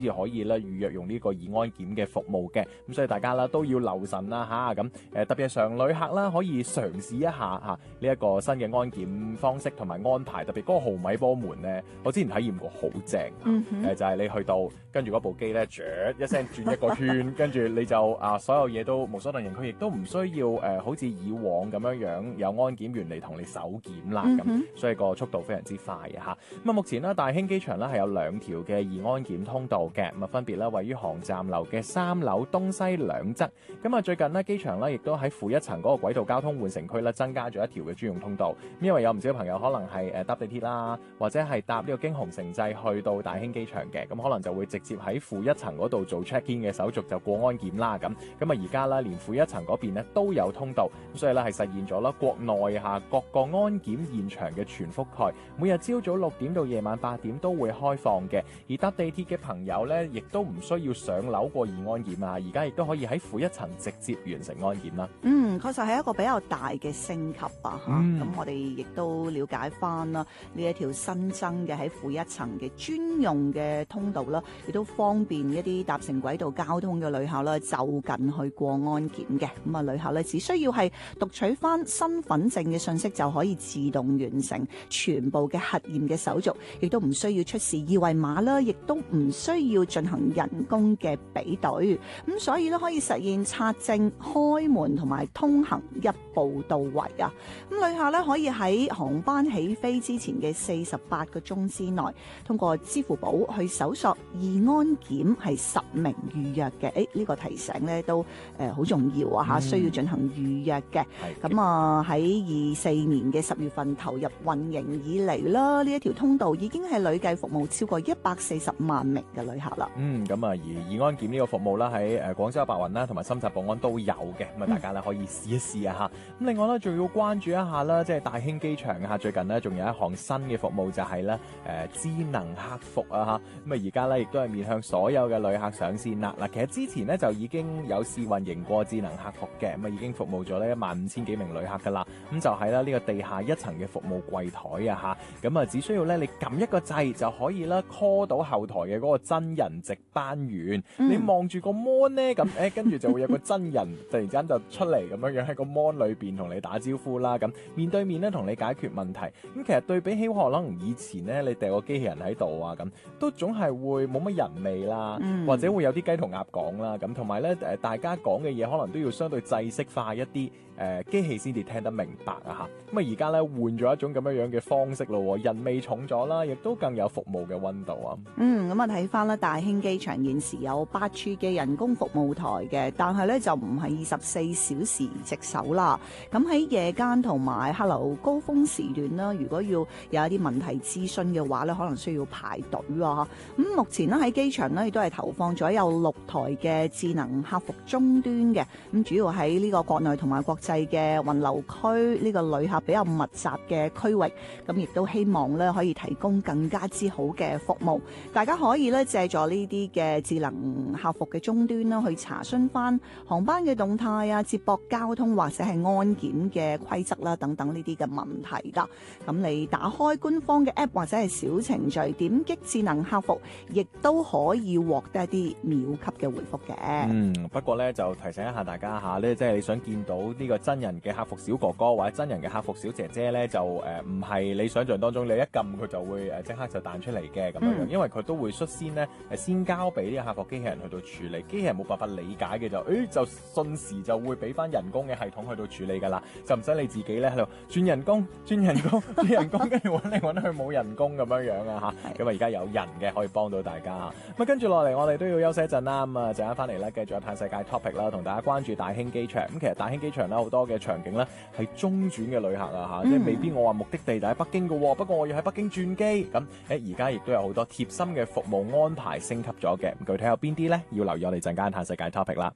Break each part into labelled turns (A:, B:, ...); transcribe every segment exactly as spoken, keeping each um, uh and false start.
A: 至可以咧預約用呢個易安檢嘅服務嘅。咁所以大家啦都要留神啦嚇。咁誒特別係常旅客啦，可以嘗試一下嚇呢一個新嘅安檢方式同埋安排。特別嗰個毫米波門咧，我之前體驗過，好正。誒、
B: 嗯
A: 呃、就係、是、你去到跟住嗰部機咧，啜一聲轉一個圈，跟住你就啊所有嘢都無所遁形，佢亦都唔需要誒、呃、好似以往咁樣樣有安檢員嚟同你手檢啦。咁、嗯、所以個速度非常之快啊嚇。咁啊目前咧大興機場咧係有兩條嘅易安檢通道嘅，咁啊分別咧位於航站樓嘅三樓東西兩側。咁啊最近呢，機場咧亦都喺負一層嗰個軌道交通換乘區咧增加咗一條嘅專用通道。因為有唔少朋友可能係誒搭地鐵啦，或者係搭呢個京紅城際去到大興機場嘅，咁可能就會直接喺負一層嗰度做 check in 嘅手續就過安檢啦。咁咁啊而家咧連負一層嗰邊咧都有通道，咁所以咧係實現咗啦國內下各個安檢現場嘅全覆蓋，每日朝早六點到夜晚八點都會開放嘅。而搭地鐵嘅朋友咧，亦都唔需要上樓過易安檢啊，而家亦都可以喺負一層直接完成安檢啦。
B: 嗯，確實係一個比較大嘅升級啊嚇。咁、
A: 嗯、
B: 我哋亦都了解翻啦，呢一條新增嘅喺負一層嘅專用嘅通道啦，亦都方便一啲搭乘軌道交通嘅旅客啦，就近去過安檢嘅。咁啊，旅客咧只需要係讀取翻身份證嘅信息就可以自動完成全部嘅核驗嘅手續，亦都唔需要出示二維碼啦，亦都唔需要進行人工嘅比對。咁所以咧可以實現刷證、開門同埋通行一步到位啊！咁旅客咧可以喺航班起飛之前嘅四十八個鐘之內，通過支付寶去搜索易安檢係實名預約嘅。誒呢、呢個提醒咧都誒好、呃、重要啊嚇，嗯、需要進行預約嘅。咁啊喺二四年嘅十月份投入運營以嚟啦，呢一條通道已經係累計服務超過一百四十萬名嘅旅客啦。
A: 嗯，咁啊而易安檢呢個服務啦喺誒廣州白雲啦同埋深圳寶安都有嘅，咁啊大家咧可以試一試啊嚇。咁另外咧仲要關注一下啦，即係大興機場啊，最近呢，仲有一項新嘅服務就係咧誒智能客服啊嚇。咁啊而家咧亦都係面向所有嘅旅客上線啦。嗱，其實之前咧就已經有試運營過智能客服嘅，咁啊已經服務咗呢一萬五千幾名旅客噶啦。咁就係咧呢個地下一層嘅服務櫃台啊嚇。咁啊只需要咧你撳一個掣就可以啦 call 到後台嘅嗰個真人值班員。嗯、你望住個 mon 咧，咁誒跟住就會有個真人突然之間就出嚟咁樣樣喺個 mon 裏邊同你打招呼啦。咁面對面咧同你解決問題。咁其實對比起可能以前咧你掉個機器人喺度啊，咁都總係會冇乜人味啦，嗯、或者會有啲雞同鴨講啦。咁同埋咧誒大家講嘅嘢可能都要相對制式化一啲。誒機器先至聽得明白啊嚇，咁啊而家咧換咗一種咁樣樣嘅方式咯，人味重咗啦，亦都更有服務嘅溫度啊。
B: 嗯，咁啊睇翻啦，大興機場現時有八處嘅人工服務台嘅，但係咧就唔係二十四小時值守啦。咁喺夜間同埋客流高峰時段啦，如果要有一啲問題諮詢嘅話咧，可能需要排隊啊。咁目前咧喺機場咧亦都係投放咗有六台嘅智能客服終端嘅，咁主要喺呢個國內同埋國際嘅運流區呢個旅客比較密集嘅區域，咁亦都希望咧可以提供更加之好嘅服務。大家可以咧借助呢啲嘅智能客服嘅終端啦，去查詢翻航班嘅動態啊、接駁交通或者係安檢嘅規則啦等等呢啲嘅問題㗎。咁你打開官方嘅 app 或者係小程序，點擊智能客服，亦都可以獲得一啲秒級嘅回覆嘅。
A: 嗯，不過咧就提醒一下大家下咧，即係你想見到呢個真人嘅客服小哥哥或者真人嘅客服小姐姐咧，就誒唔係你想象當中，你一撳佢就會誒即刻就彈出嚟嘅咁樣樣，嗯、因為佢都會率先咧誒先交俾呢個客服機器人去到處理，機器人冇辦法理解嘅就誒、哎、就瞬時就會俾翻人工嘅系統去到處理㗎啦，就唔使你自己咧喺度轉人工、轉人工、轉人工，跟住揾嚟揾去冇人工咁樣樣啊嚇，咁啊而家有人嘅可以幫到大家嚇。咁啊跟住落嚟，我哋都要休息一陣啦，咁啊陣間翻嚟咧繼續有嘆世界 topic 啦，同大家關注大興機場。咁其實大興機場咧好多嘅場景咧係中轉嘅旅客啊嚇，即係未必我話目的地就喺北京嘅喎，不過我要喺北京轉機。咁誒而家亦都有好多貼心嘅服務安排升級咗嘅，具體有邊啲咧？要留意我哋陣間嘆世界 topic 啦。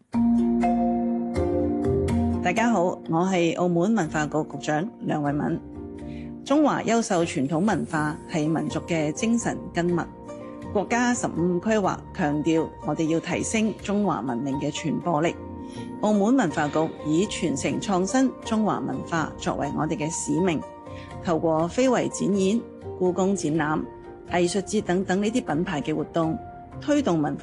C: 大家好，我係澳門文化局局長梁慧敏。中華優秀傳統文化係民族嘅精神根脈。國家十五規劃強調，我哋要提升中華文明嘅傳播力。澳門文化局以傳承創新中華文化作為我哋嘅使命，透過非遺展演、故宮展覽、藝術節等等呢啲品牌嘅活動， 推動文化